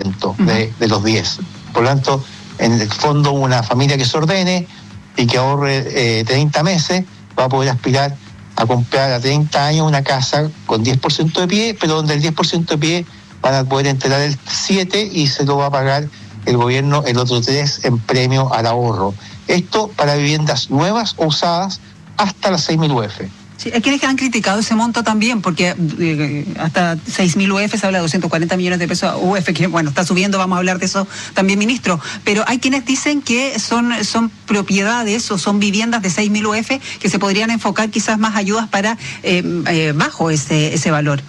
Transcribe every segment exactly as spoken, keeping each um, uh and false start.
ciento de, de los diez. Por lo tanto, en el fondo, una familia que se ordene y que ahorre eh, treinta meses va a poder aspirar a comprar a treinta años una casa con diez por ciento de pie, pero donde el diez por ciento de pie van a poder entregar el siete por ciento y se lo va a pagar el gobierno el otro tres por ciento en premio al ahorro. Esto para viviendas nuevas o usadas hasta las seis mil U F. Sí, hay quienes han criticado ese monto también, porque eh, hasta seis mil U F se habla de doscientos cuarenta millones de pesos U F, que bueno, está subiendo, vamos a hablar de eso también, ministro. Pero hay quienes dicen que son, son propiedades o son viviendas de seis mil U F que se podrían enfocar quizás más ayudas para eh, eh, bajo ese, ese valor.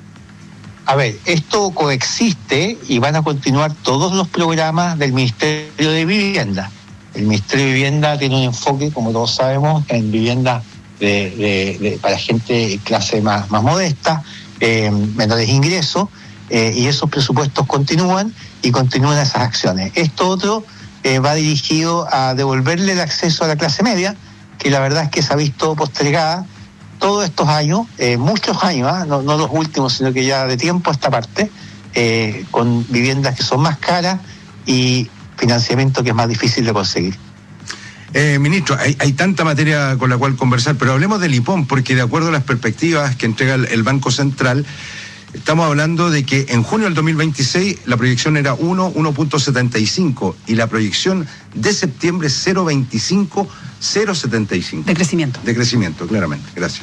A ver, esto coexiste y van a continuar todos los programas del Ministerio de Vivienda. El Ministerio de Vivienda tiene un enfoque, como todos sabemos, en vivienda de, de, de, para gente de clase más, más modesta, eh, menores ingresos, eh, y esos presupuestos continúan y continúan esas acciones. Esto otro eh, va dirigido a devolverle el acceso a la clase media, que la verdad es que se ha visto postergada todos estos años, eh, muchos años, ¿eh? no, no los últimos, sino que ya de tiempo a esta parte, eh, con viviendas que son más caras y financiamiento que es más difícil de conseguir. Eh, ministro, hay, hay tanta materia con la cual conversar, pero hablemos del I P O M, porque de acuerdo a las perspectivas que entrega el, el Banco Central, estamos hablando de que en junio del dos mil veintiséis la proyección era uno punto setenta y cinco y la proyección de septiembre cero punto veinticinco, cero punto setenta y cinco. De crecimiento. De crecimiento, claramente. Gracias.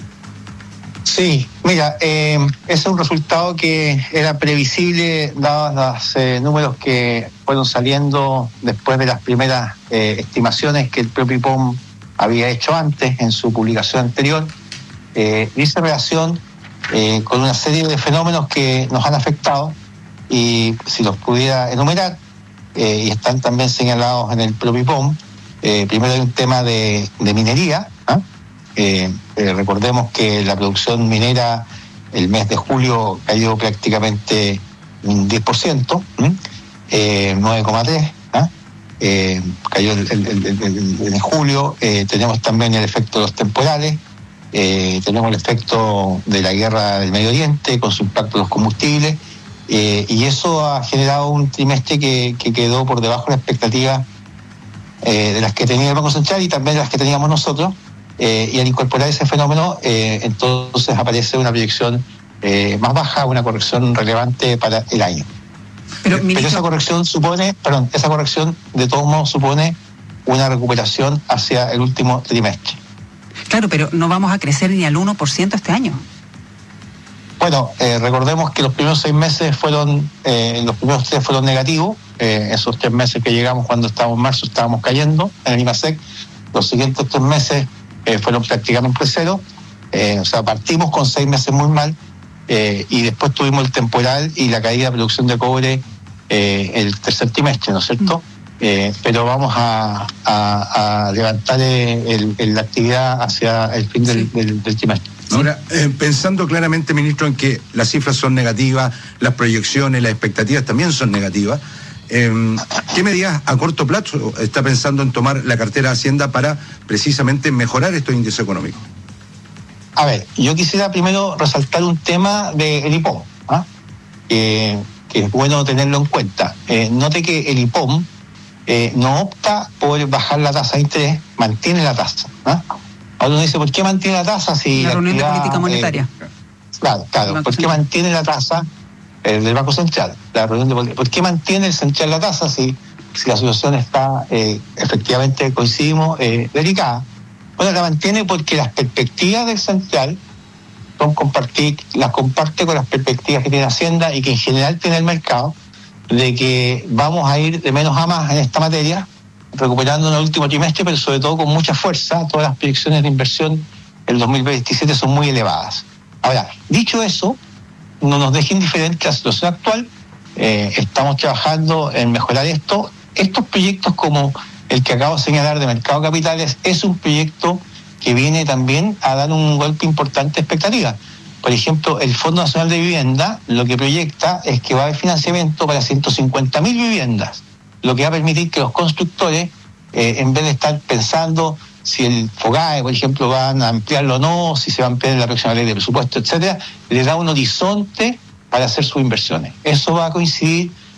Sí, mira, eh, ese es un resultado que era previsible dados los eh, números que fueron saliendo después de las primeras eh, estimaciones que el propio I P O M había hecho antes en su publicación anterior. Eh, dice relación eh, con una serie de fenómenos que nos han afectado y si los pudiera enumerar, eh, y están también señalados en el propio I P O M, eh, primero hay un tema de, de minería, ¿eh? Eh, eh, recordemos que la producción minera el mes de julio cayó prácticamente un diez por ciento, eh, nueve coma tres por ciento, ¿eh? eh, cayó el, el, el, el, el, en julio. Eh, tenemos también el efecto de los temporales, eh, tenemos el efecto de la guerra del Medio Oriente con su impacto en los combustibles, eh, y eso ha generado un trimestre que, que quedó por debajo de la expectativa eh, de las que tenía el Banco Central y también de las que teníamos nosotros. Eh, y al incorporar ese fenómeno, eh, entonces aparece una proyección eh, más baja, una corrección relevante para el año. Pero, Pero ministro... esa corrección supone, perdón, esa corrección de todos modos supone una recuperación hacia el último trimestre. Claro, pero no vamos a crecer ni al uno por ciento este año. Bueno, eh, recordemos que los primeros seis meses fueron, eh, los primeros tres fueron negativos. Eh, esos tres meses que llegamos cuando estábamos en marzo estábamos cayendo en el IMASEC. Los siguientes tres meses Eh, fueron prácticamente cero, eh, o sea, partimos con seis meses muy mal, eh, y después tuvimos el temporal y la caída de producción de cobre eh, el tercer trimestre, ¿no es cierto? Eh, pero vamos a, a, a levantar el, el, la actividad hacia el fin del, sí. del, del trimestre. Ahora, eh, pensando claramente, ministro, en que las cifras son negativas, las proyecciones, las expectativas también son negativas, Eh, ¿qué medidas a corto plazo está pensando en tomar la cartera de Hacienda para precisamente mejorar estos índices económicos? A ver, yo quisiera primero resaltar un tema del I P O M, ¿eh? eh, que es bueno tenerlo en cuenta. Eh, note que el I P O M eh, no opta por bajar la tasa de interés, mantiene la tasa. ¿eh? Ahora uno dice, ¿por qué mantiene la tasa si la, la reunión actividad, de política monetaria? Eh, claro, claro, ¿por qué mantiene la tasa eh, del Banco Central? La reunión de, ¿por qué mantiene el Central la tasa si, si la situación está, eh, efectivamente, coincidimos, eh, delicada? Bueno, la mantiene porque las perspectivas del Central son compartir, las comparte con las perspectivas que tiene Hacienda y que en general tiene el mercado, de que vamos a ir de menos a más en esta materia, recuperando en el último trimestre, pero sobre todo con mucha fuerza. Todas las proyecciones de inversión el dos mil veintisiete son muy elevadas. Ahora, dicho eso, no nos deje indiferente la situación actual. Eh, estamos trabajando en mejorar esto. Estos proyectos como el que acabo de señalar de Mercado de Capitales es un proyecto que viene también a dar un golpe importante a expectativas. Por ejemplo, el Fondo Nacional de Vivienda lo que proyecta es que va a haber financiamiento para ciento cincuenta mil viviendas, lo que va a permitir que los constructores, eh, en vez de estar pensando si el FOGAE, por ejemplo, van a ampliarlo o no, si se va a ampliar en la próxima ley de presupuesto, etcétera, les da un horizonte para hacer sus inversiones. Eso va a coincidir